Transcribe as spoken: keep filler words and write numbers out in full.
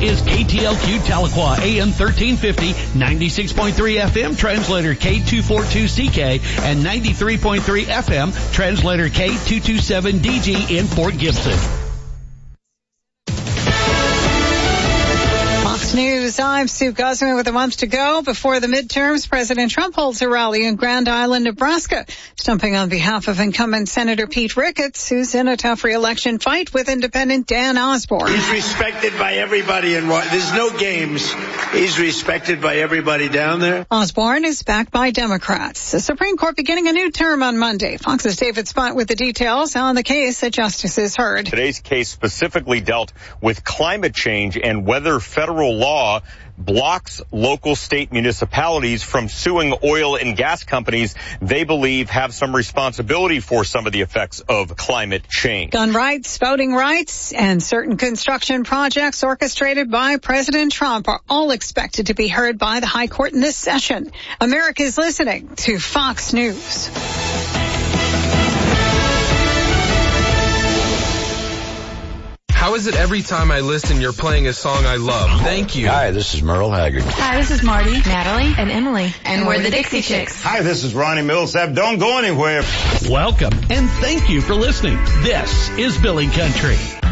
is K T L Q Tahlequah, A M thirteen fifty, ninety-six point three F M, translator K two forty-two C K, and ninety-three point three F M, translator K two twenty-seven D G in Fort Gibson. Fox News, I'm Sue Guzman with a month to go before the midterms. President Trump holds a rally in Grand Island, Nebraska, stumping on behalf of incumbent Senator Pete Ricketts, who's in a tough re-election fight with independent Dan Osborne. He's respected by everybody, and there's no games. He's respected by everybody down there. Osborne is backed by Democrats. The Supreme Court beginning a new term on Monday. Fox's David Spott with the details on the case that justices heard. Today's case specifically dealt with climate change and whether federal law blocks local state municipalities from suing oil and gas companies they believe have some responsibility for some of the effects of climate change. Gun rights, voting rights, and certain construction projects orchestrated by President Trump are all expected to be heard by the High Court in this session. America is listening to Fox News. How is it every time I listen you're playing a song I love? Thank you. Hi, this is Merle Haggard. Hi, this is Marty, Natalie, and Emily. And, and we're the Dixie Chicks. Hi, this is Ronnie Millsap. Don't go anywhere. Welcome and thank you for listening. This is Billy Country.